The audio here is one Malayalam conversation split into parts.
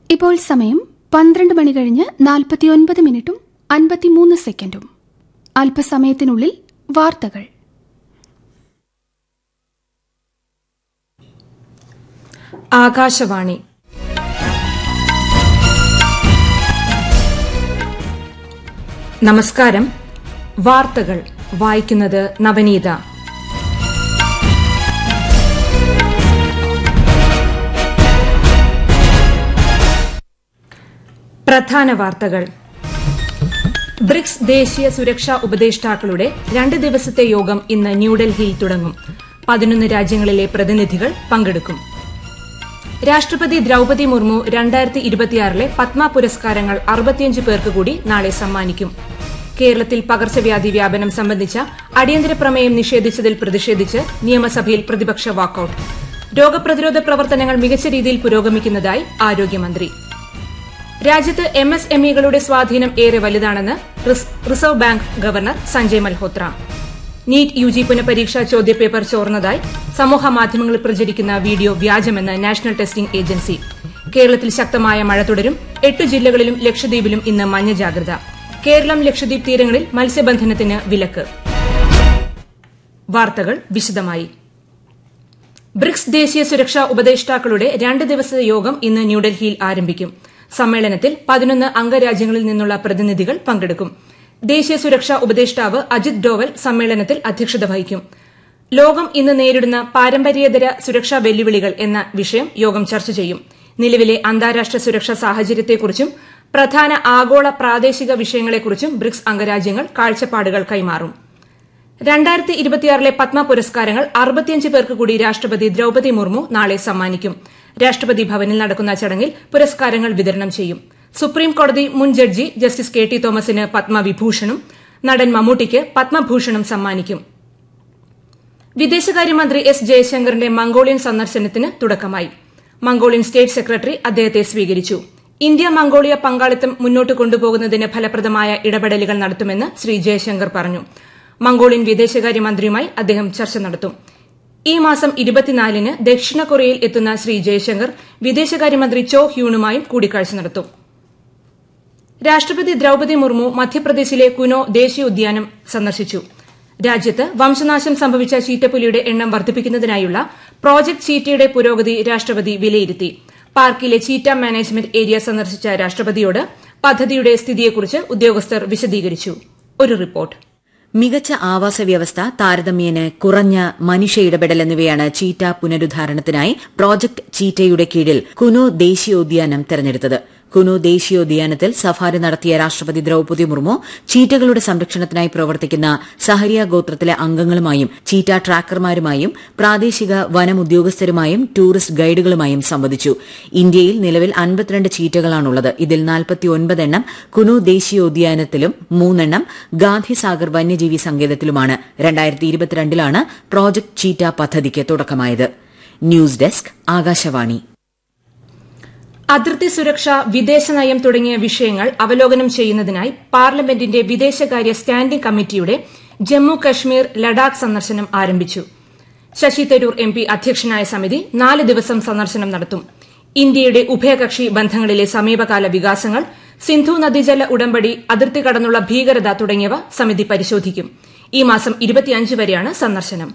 ഇപ്പോൾ സമയം 12 മണി കഴിഞ്ഞ് 49 മിനിറ്റും 53 സെക്കൻഡും. അല്പസമയത്തിനുള്ളിൽ വാർത്തകൾ. ആകാശവാണി. നമസ്കാരം. വാർത്തകൾ വായിക്കുന്നത് നവനീത. പ്രധാന വാർത്തകൾ. ബ്രിക്സ് ദേശീയ സുരക്ഷാ ഉപദേഷ്ടാക്കളുടെ 2 ദിവസത്തെ യോഗം ഇന്ന് ന്യൂഡൽഹിയിൽ തുടങ്ങും. 11 രാജ്യങ്ങളിലെ പ്രതിനിധികൾ പങ്കെടുക്കും. രാഷ്ട്രപതി ദ്രൌപദി മുർമു 2026 പത്മ പുരസ്കാരങ്ങൾ 65 പേർക്ക് കൂടി നാളെ സമ്മാനിക്കും. കേരളത്തിൽ പകർച്ചവ്യാധി വ്യാപനം സംബന്ധിച്ച അടിയന്തര പ്രമേയം നിഷേധിച്ചതിൽ പ്രതിഷേധിച്ച് നിയമസഭയിൽ പ്രതിപക്ഷ വാക്കൌട്ട്. രോഗപ്രതിരോധ പ്രവർത്തനങ്ങൾ മികച്ച രീതിയിൽ പുരോഗമിക്കുന്നതായി ആരോഗ്യമന്ത്രി. രാജ്യത്ത് MSMEകളുടെ സ്വാധീനം ഏറെ വലുതാണെന്ന് reserve bank governor Sanjay Malhotra. NEET UG പുനഃപരീക്ഷാ ചോദ്യപേപ്പർ ചോർന്നതായി സമൂഹമാധ്യമങ്ങളിൽ പ്രചരിക്കുന്ന വീഡിയോ വ്യാജമെന്ന് നാഷണൽ ടെസ്റ്റിംഗ് ഏജൻസി. കേരളത്തിൽ ശക്തമായ മഴ തുടരും. 8 ജില്ലകളിലും ലക്ഷദ്വീപിലും ഇന്ന് മഞ്ഞ ജാഗ്രത. കേരളം ലക്ഷദ്വീപ് തീരങ്ങളിൽ മത്സ്യബന്ധനത്തിന് വിലക്ക്. വാർത്തകൾ വിശദമായി. ബ്രിക്സ് ദേശീയ സുരക്ഷാ ഉപദേഷ്ടാക്കളുടെ 2 ദിവസത്തെ യോഗം ഇന്ന് ന്യൂഡൽഹിയിൽ ആരംഭിക്കും. സമ്മേളനത്തിൽ 11 അംഗരാജ്യങ്ങളിൽ നിന്നുള്ള പ്രതിനിധികൾ പങ്കെടുക്കും. ദേശീയ സുരക്ഷാ ഉപദേഷ്ടാവ് അജിത് ഡോവൽ സമ്മേളനത്തിൽ അധ്യക്ഷത വഹിക്കും. ലോകം ഇന്ന് നേരിടുന്ന പാരമ്പര്യേതര സുരക്ഷാ വെല്ലുവിളികൾ എന്ന വിഷയം യോഗം ചർച്ച ചെയ്യും. നിലവിലെ അന്താരാഷ്ട്ര സുരക്ഷാ സാഹചര്യത്തെക്കുറിച്ചും പ്രധാന ആഗോള പ്രാദേശിക വിഷയങ്ങളെക്കുറിച്ചും ബ്രിക്സ് അംഗരാജ്യങ്ങൾ കാഴ്ചപ്പാടുകൾ കൈമാറും. 2026 പത്മ പുരസ്കാരങ്ങൾ 65 പേർക്ക് കൂടി രാഷ്ട്രപതി ദ്രൌപദി മുർമു നാളെ സമ്മാനിക്കും. രാഷ്ട്രപതി ഭവനിൽ നടക്കുന്ന ചടങ്ങിൽ പുരസ്കാരങ്ങൾ വിതരണം ചെയ്യും. സുപ്രീം കോടതി മുൻ ജഡ്ജി ജസ്റ്റിസ് KT തോമസിന് പത്മവിഭൂഷണും നടൻ മമ്മൂട്ടിക്ക് പത്മഭൂഷണും സമ്മാനിക്കും. വിദേശകാര്യമന്ത്രി S. ജയശങ്കറിന്റെ മംഗോളിയൻ സന്ദർശനത്തിന് തുടക്കമായി. മംഗോളിയൻ സ്റ്റേറ്റ് സെക്രട്ടറി അദ്ദേഹത്തെ സ്വീകരിച്ചു. ഇന്ത്യ മംഗോളിയ പങ്കാളിത്തം മുന്നോട്ട് കൊണ്ടുപോകുന്നതിന് ഫലപ്രദമായ ഇടപെടലുകൾ നടത്തുമെന്ന് ശ്രീ ജയശങ്കർ പറഞ്ഞു. മംഗോളിയൻ വിദേശകാര്യമന്ത്രിയുമായി അദ്ദേഹം ചർച്ച നടത്തും. ഈ മാസം 24-ന് ദക്ഷിണ കൊറിയയിൽ എത്തുന്ന ശ്രീ ജയശങ്കർ വിദേശകാര്യമന്ത്രി ചോ ഹ്യൂണുമായും കൂടിക്കാഴ്ച നടത്തും. രാഷ്ട്രപതി ദ്രൌപദി മുർമു മധ്യപ്രദേശിലെ കുനോ ദേശീയോദ്യാനം സന്ദർശിച്ചു. രാജ്യത്ത് വംശനാശം സംഭവിച്ച ചീറ്റപ്പുലിയുടെ എണ്ണം വർദ്ധിപ്പിക്കുന്നതിനായുള്ള പ്രോജക്ട് ചീറ്റയുടെ പുരോഗതി രാഷ്ട്രപതി വിലയിരുത്തി. പാർക്കിലെ ചീറ്റ മാനേജ്മെന്റ് ഏരിയ സന്ദർശിച്ച രാഷ്ട്രപതിയോട് പദ്ധതിയുടെ സ്ഥിതിയെക്കുറിച്ച് ഉദ്യോഗസ്ഥർ വിശദീകരിച്ചു. ഒരു റിപ്പോർട്ട്. മികച്ച ആവാസ വ്യവസ്ഥ, താരതമ്യേന കുറഞ്ഞ മനുഷ്യ ഇടപെടൽ എന്നിവയാണ് ചീറ്റ പുനരുദ്ധാരണത്തിനായി പ്രോജക്ട് ചീറ്റയുടെ കീഴിൽ കുനോ ദേശീയോദ്യാനം തെരഞ്ഞെടുത്തത്. കുനോ ദേശീയോദ്യാനത്തിൽ സഫാരി നടത്തിയ രാഷ്ട്രപതി ദ്രൌപദി മുർമു ചീറ്റകളുടെ സംരക്ഷണത്തിനായി പ്രവർത്തിക്കുന്ന സഹരിയ ഗോത്രത്തിലെ അംഗങ്ങളുമായും ചീറ്റ ട്രാക്കർമാരുമായും പ്രാദേശിക വനം ഉദ്യോഗസ്ഥരുമായും ടൂറിസ്റ്റ് ഗൈഡുകളുമായും സംവദിച്ചു. ഇന്ത്യയിൽ നിലവിൽ 52 ചീറ്റകളാണുള്ളത്. ഇതിൽ 49 എണ്ണം കുനോ ദേശീയോദ്യാനത്തിലും 3 എണ്ണം ഗാന്ധിസാഗർ വന്യജീവി സങ്കേതത്തിലുമാണ്. 2022-ലാണ് പ്രോജക്ട് ചീറ്റ പദ്ധതിക്ക് തുടക്കമായത്. News desk, Akashvani. അതിർത്തി സുരക്ഷ, വിദേശനയം തുടങ്ങിയ വിഷയങ്ങൾ അവലോകനം ചെയ്യുന്നതിനായി പാർലമെന്റിന്റെ വിദേശകാര്യ സ്റ്റാൻഡിംഗ് കമ്മിറ്റിയുടെ ജമ്മു കശ്മീർ ലഡാക്ക് സന്ദർശനം ആരംഭിച്ചു. ശശി തരൂർ MP അധ്യക്ഷനായ സമിതി 4 ദിവസം സന്ദർശനം നടത്തും. ഇന്ത്യയുടെ ഉഭയകക്ഷി ബന്ധങ്ങളിലെ സമീപകാല വികാസങ്ങൾ, സിന്ധു നദീജല ഉടമ്പടി, അതിർത്തി കടന്നുള്ള ഭീകരത തുടങ്ങിയവ സമിതി പരിശോധിക്കും. ഈ മാസം 25 വരെയാണ് സന്ദർശനം.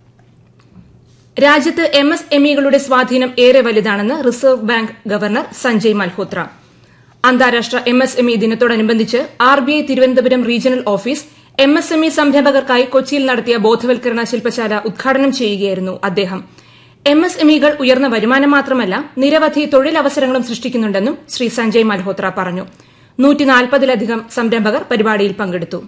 രാജ്യത്ത് MSMEകളുടെ സ്വാധീനം ഏറെ വലുതാണെന്ന് reserve bank governor Sanjay Malhotra. അന്താരാഷ്ട്ര MSME ദിനത്തോടനുബന്ധിച്ച് RBI Thiruvananthapuram regional office MSME സംരംഭകർക്കായി കൊച്ചിയിൽ നടത്തിയ ബോധവൽക്കരണ ശില്പശാല ഉദ്ഘാടനം ചെയ്യുകയായിരുന്നു അദ്ദേഹം. MSMEകൾ ഉയർന്ന വരുമാനം മാത്രമല്ല, നിരവധി തൊഴിലവസരങ്ങളും സൃഷ്ടിക്കുന്നുണ്ടെന്നും ശ്രീ സഞ്ജയ് മൽഹോത്ര പറഞ്ഞു. 140-ലധികം സംരംഭകർ പരിപാടിയിൽ പങ്കെടുത്തു.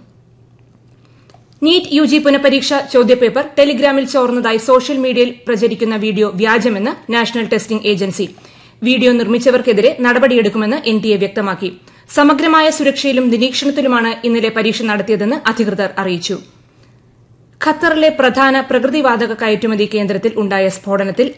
നീറ്റ് UG പുനഃപരീക്ഷാ ചോദ്യപേപ്പർ ടെലിഗ്രാമിൽ ചോർന്നതായി സോഷ്യൽ മീഡിയയിൽ പ്രചരിക്കുന്ന video വ്യാജമെന്ന് national testing agency. Video നിർമ്മിച്ചവർക്കെതിരെ നടപടിയെടുക്കുമെന്ന് NTA വ്യക്തമാക്കി. സമഗ്രമായ സുരക്ഷയിലും നിരീക്ഷണത്തിലുമാണ് ഇന്നലെ പരീക്ഷ നടത്തിയതെന്ന് അധികൃതർ അറിയിച്ചു. ഖത്തറിലെ പ്രധാന പ്രകൃതിവാതക കയറ്റുമതി കേന്ദ്രത്തിൽ ഉണ്ടായ സ്ഫോടനത്തിൽ